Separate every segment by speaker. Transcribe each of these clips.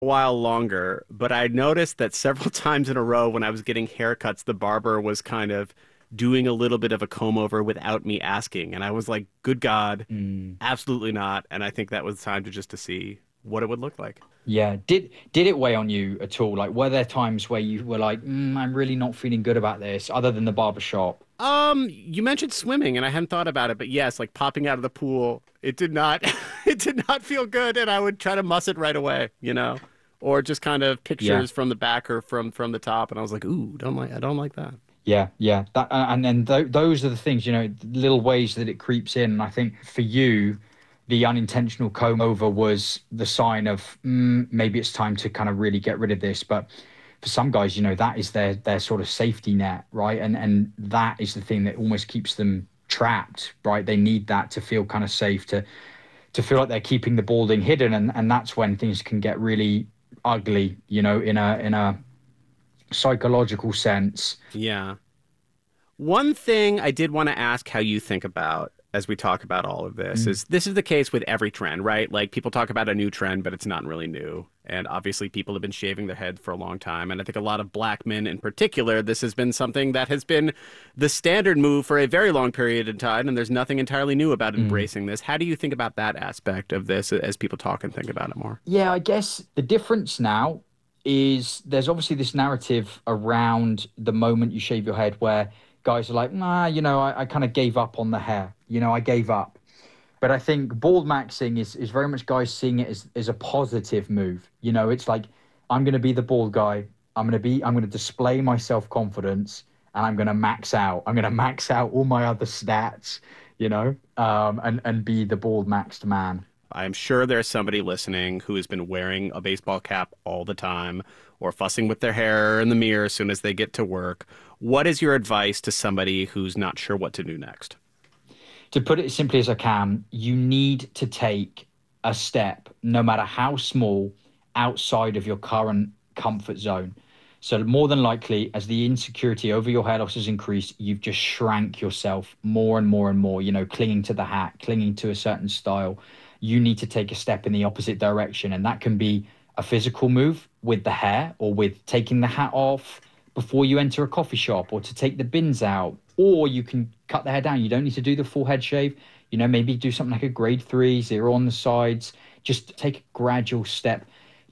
Speaker 1: while longer, but I noticed that several times in a row when I was getting haircuts, the barber was kind of doing a little bit of a comb over without me asking. And I was like, good God,
Speaker 2: Mm.
Speaker 1: absolutely not. And I think that was time to see what it would look like.
Speaker 2: Yeah. Did it weigh on you at all? Like, were there times where you were like, I'm really not feeling good about this, other than the barber shop?
Speaker 1: You mentioned swimming, and I hadn't thought about it, but yes, like popping out of the pool, it did not, it did not feel good, and I would try to muss it right away, or just kind of
Speaker 2: Yeah.
Speaker 1: pictures from the back or from the top, and I was like, ooh, I don't like that.
Speaker 2: Yeah, yeah. That and then those are the things, little ways that it creeps in. And I think for you, the unintentional comb over was the sign of maybe it's time to kind of really get rid of this. But for some guys, that is their sort of safety net, right? And that is the thing that almost keeps them trapped, right? They need that to feel kind of safe, to feel like they're keeping the balding hidden, and that's when things can get really ugly, in a psychological sense.
Speaker 1: Yeah. One thing I did want to ask how you think about as we talk about all of this
Speaker 2: Mm.
Speaker 1: is this is the case with every trend, right? Like people talk about a new trend, but it's not really new. And obviously people have been shaving their head for a long time. And I think a lot of black men in particular, this has been something that has been the standard move for a very long period of time. And there's nothing entirely new about
Speaker 2: Mm.
Speaker 1: embracing this. How do you think about that aspect of this as people talk and think about it more?
Speaker 2: Yeah, I guess the difference now is there's obviously this narrative around the moment you shave your head where guys are like, nah, I kind of gave up on the hair. I gave up. But I think bald maxing is very much guys seeing it as a positive move. It's like, I'm going to be the bald guy. I'm going to display my self-confidence and I'm going to max out. I'm going to max out all my other stats, and be the bald maxed man.
Speaker 1: I'm sure there's somebody listening who has been wearing a baseball cap all the time or fussing with their hair in the mirror as soon as they get to work. What is your advice to somebody who's not sure what to do next?
Speaker 2: To put it as simply as I can, you need to take a step, no matter how small, outside of your current comfort zone. So more than likely, as the insecurity over your hair loss has increased, you've just shrank yourself more and more and more, clinging to the hat, clinging to a certain style. You need to take a step in the opposite direction. And that can be a physical move with the hair or with taking the hat off before you enter a coffee shop, or to take the bins out, or you can cut the hair down. You don't need to do the full head shave. Maybe do something like a grade 3, 0 on the sides. Just take a gradual step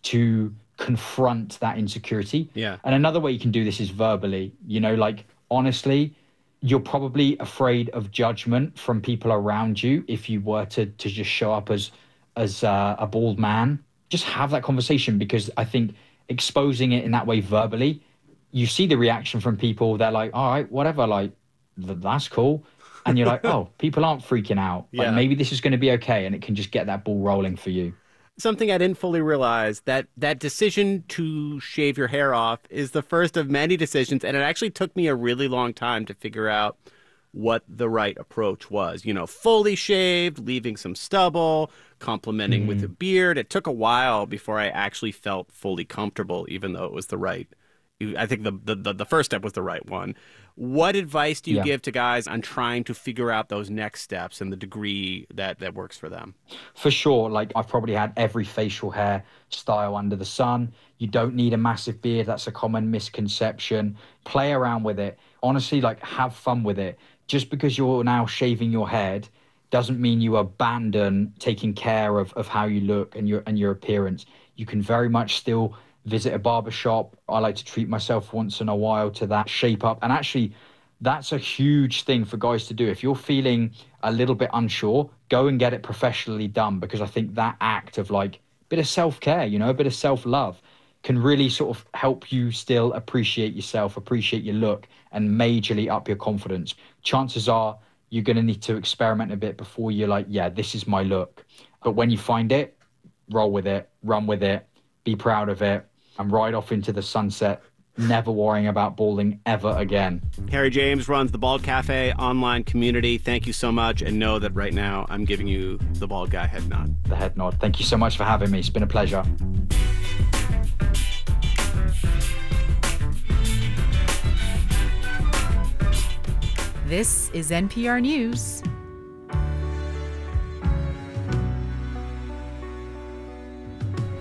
Speaker 2: to confront that insecurity.
Speaker 1: Yeah.
Speaker 2: And another way you can do this is verbally. Like, honestly, you're probably afraid of judgment from people around you if you were to just show up as a bald man. Just have that conversation, because I think exposing it in that way verbally, you see the reaction from people. They're like, all right, whatever, like, that's cool. And you're like, oh, people aren't freaking out. Like,
Speaker 1: Yeah.
Speaker 2: maybe this is going to be okay. And it can just get that ball rolling for you.
Speaker 1: Something I didn't fully realize, that decision to shave your hair off is the first of many decisions, and it actually took me a really long time to figure out what the right approach was. Fully shaved, leaving some stubble, complementing with a beard. It took a while before I actually felt fully comfortable, even though it was the right. I think the first step was the right one. What advice do you
Speaker 2: Yeah.
Speaker 1: give to guys on trying to figure out those next steps and the degree that works for them?
Speaker 2: For sure. Like, I've probably had every facial hair style under the sun. You don't need a massive beard. That's a common misconception. Play around with it. Honestly, like, have fun with it. Just because you're now shaving your head doesn't mean you abandon taking care of how you look and your appearance. You can very much still visit a barber shop. I like to treat myself once in a while to that shape up. And actually, that's a huge thing for guys to do. If you're feeling a little bit unsure, go and get it professionally done, because I think that act of, like, a bit of self-care, a bit of self-love can really sort of help you still appreciate yourself, appreciate your look, and majorly up your confidence. Chances are you're going to need to experiment a bit before you're like, yeah, this is my look. But when you find it, roll with it, run with it, be proud of it, and ride off into the sunset, never worrying about balding ever again.
Speaker 1: Harry James runs the Bald Cafe online community. Thank you so much, and know that right now I'm giving you the bald guy head nod.
Speaker 2: The head nod. Thank you so much for having me. It's been a pleasure.
Speaker 3: This is NPR News.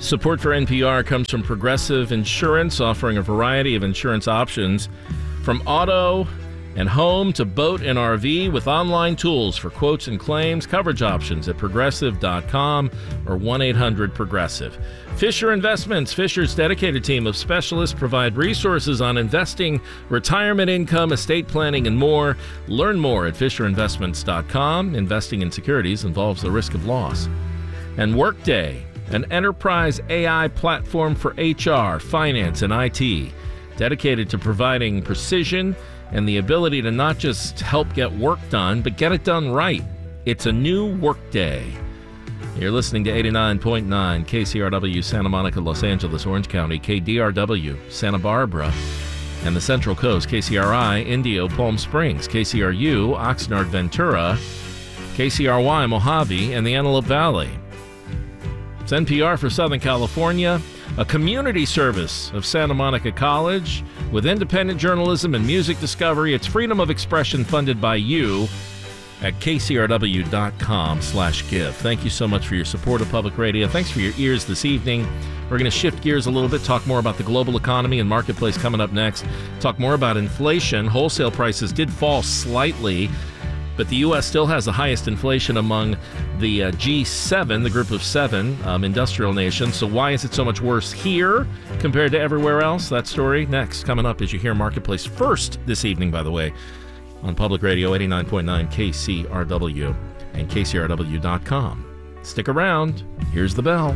Speaker 3: Support for NPR comes from Progressive Insurance, offering a variety of insurance options from auto and home to boat and RV with online tools for quotes and claims, coverage options at progressive.com or 1-800-PROGRESSIVE. Fisher Investments. Fisher's dedicated team of specialists provide resources on investing, retirement income, estate planning, and more. Learn more at fisherinvestments.com. Investing in securities involves the risk of loss. And Workday, an enterprise AI platform for HR, finance, and IT, dedicated to providing precision and the ability to not just help get work done, but get it done right. It's a new Workday. You're listening to 89.9 KCRW, Santa Monica, Los Angeles, Orange County, KDRW, Santa Barbara, and the Central Coast, KCRI, Indio, Palm Springs, KCRU, Oxnard, Ventura, KCRY, Mojave, and the Antelope Valley. It's NPR for Southern California, a community service of Santa Monica College with independent journalism and music discovery. It's freedom of expression funded by you at kcrw.com/give. Thank you so much for your support of public radio. Thanks for your ears this evening. We're going to shift gears a little bit, talk more about the global economy and marketplace coming up next. Talk more about inflation. Wholesale prices did fall slightly, but the U.S. still has the highest inflation among the G7, the group of seven industrial nations. So why is it so much worse here compared to everywhere else? That story next, coming up as you hear Marketplace first this evening, by the way, on Public Radio 89.9 KCRW and KCRW.com. Stick around. Here's the bell.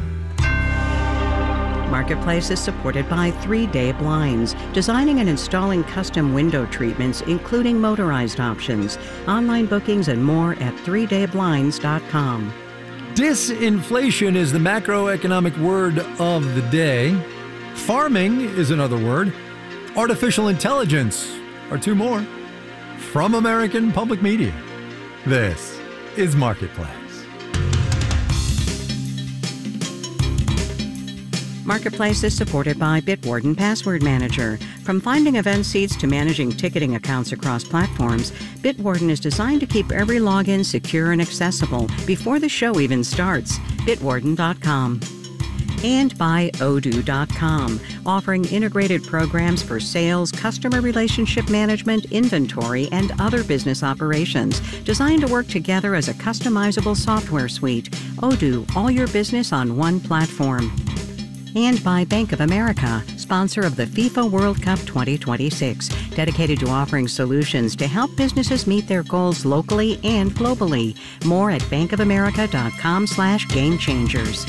Speaker 4: Marketplace is supported by 3 Day Blinds, designing and installing custom window treatments, including motorized options. Online bookings and more at 3dayblinds.com.
Speaker 5: Disinflation is the macroeconomic word of the day. Farming is another word. Artificial intelligence are two more. From American Public Media, this is Marketplace.
Speaker 4: Marketplace is supported by Bitwarden Password Manager. From finding event seats to managing ticketing accounts across platforms, Bitwarden is designed to keep every login secure and accessible before the show even starts. Bitwarden.com. And by Odoo.com, offering integrated programs for sales, customer relationship management, inventory, and other business operations, designed to work together as a customizable software suite. Odoo, all your business on one platform. And by Bank of America, sponsor of the FIFA World Cup 2026, dedicated to offering solutions to help businesses meet their goals locally and globally. More at bankofamerica.com/gamechangers.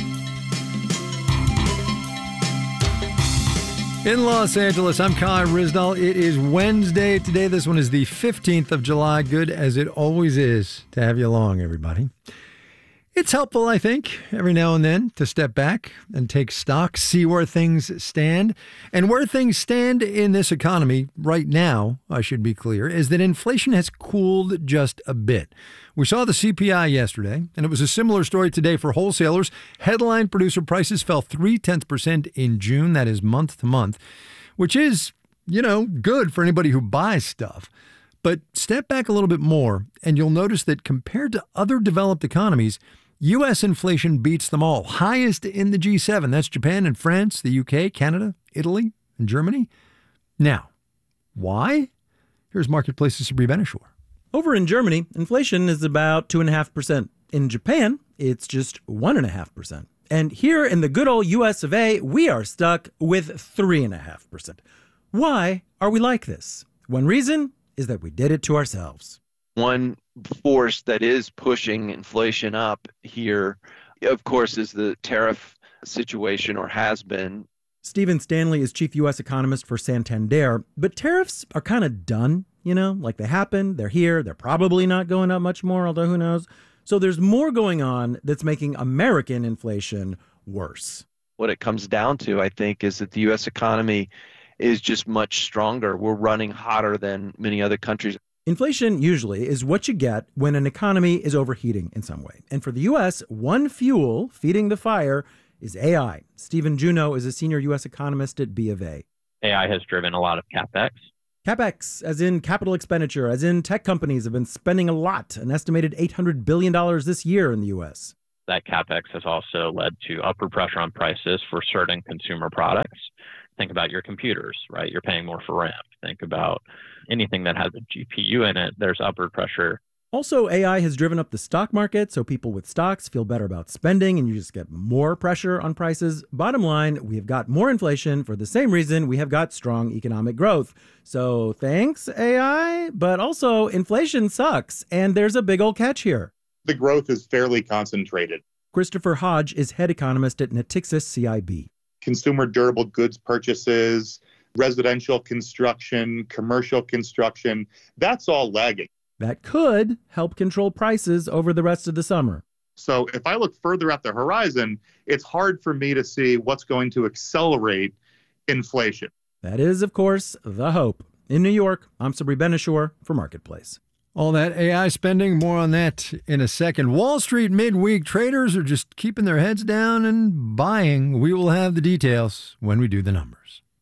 Speaker 5: In Los Angeles, I'm Kai Ryssdal. It is Wednesday today. This one is the 15th of July. Good as it always is to have you along, everybody. It's helpful, I think, every now and then to step back and take stock, see where things stand. And where things stand in this economy right now, I should be clear, is that inflation has cooled just a bit. We saw the CPI yesterday, and it was a similar story today for wholesalers. Headline producer prices fell 0.3% in June, that is month to month, which is, good for anybody who buys stuff. But step back a little bit more, and you'll notice that compared to other developed economies, U.S. inflation beats them all. Highest in the G7. That's Japan and France, the UK, Canada, Italy, and Germany. Now, why? Here's Marketplace's Sabri Benishore.
Speaker 6: Over in Germany, inflation is about 2.5%. In Japan, it's just 1.5%. And here in the good old US of A, we are stuck with 3.5%. Why are we like this? One reason is that we did it to ourselves.
Speaker 7: One force that is pushing inflation up here, of course, is the tariff situation, or has been.
Speaker 6: Stephen Stanley is chief U.S. economist for Santander, but tariffs are kind of done, like they happened, they're here, they're probably not going up much more, although who knows. So there's more going on that's making American inflation worse.
Speaker 7: What it comes down to, I think, is that the U.S. economy is just much stronger. We're running hotter than many other countries.
Speaker 6: Inflation usually is what you get when an economy is overheating in some way. And for the U.S., one fuel feeding the fire is AI. Stephen Juneau is a senior U.S. economist at B of A.
Speaker 8: AI has driven a lot of CapEx.
Speaker 6: CapEx, as in capital expenditure, as in tech companies have been spending a lot, an estimated $800 billion this year in the U.S.
Speaker 8: That CapEx has also led to upward pressure on prices for certain consumer products. Think about your computers, right? You're paying more for RAM. Think about anything that has a GPU in it. There's upward pressure.
Speaker 6: Also, AI has driven up the stock market, so people with stocks feel better about spending, and you just get more pressure on prices. Bottom line, we have got more inflation for the same reason we have got strong economic growth. So thanks, AI, but also inflation sucks, and there's a big old catch here.
Speaker 9: The growth is fairly concentrated.
Speaker 6: Christopher Hodge is head economist at Natixis CIB.
Speaker 9: Consumer durable goods purchases, residential construction, commercial construction, that's all lagging.
Speaker 6: That could help control prices over the rest of the summer.
Speaker 9: So if I look further at the horizon, it's hard for me to see what's going to accelerate inflation.
Speaker 6: That is, of course, the hope. In New York, I'm Sabri Benishore for Marketplace.
Speaker 5: All that AI spending, more on that in a second. Wall Street midweek traders are just keeping their heads down and buying. We will have the details when we do the numbers.